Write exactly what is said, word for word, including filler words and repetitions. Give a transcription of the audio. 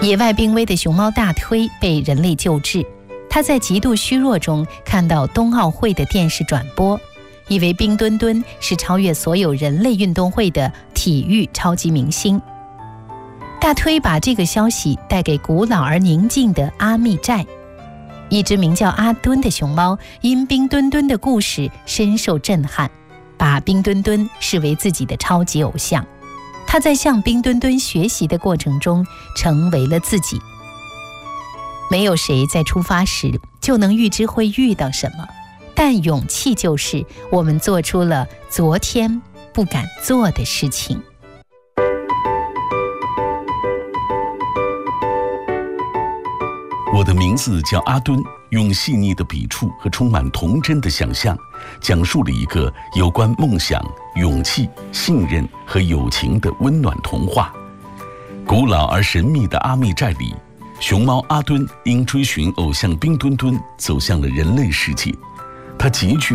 野外濒危的熊猫大推被人类救治，他在极度虚弱中看到冬奥会的电视转播，以为冰墩墩是超越所有人类运动会的体育超级明星。大推把这个消息带给古老而宁静的阿密寨。一只名叫阿敦的熊猫因冰墩墩的故事深受震撼，把冰墩墩视为自己的超级偶像。他在向冰墩墩学习的过程中成为了自己。没有谁在出发时就能预知会遇到什么，但勇气就是我们做出了昨天不敢做的事情。 我的名字叫阿敦，用细腻的笔触和充满童真的想象，讲述了一个有关梦想、勇气、信任和友情的温暖童话。古老而神秘的阿密寨里，熊猫阿敦因追寻偶像冰墩墩走向了人类世界，他极具